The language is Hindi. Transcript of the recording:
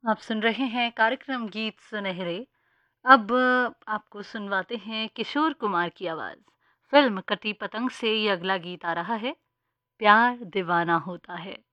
आप सुन रहे हैं कार्यक्रम गीत सुनहरे। अब आपको सुनवाते हैं किशोर कुमार की आवाज़। फ़िल्म कटी पतंग से ये अगला गीत आ रहा है, प्यार दीवाना होता है।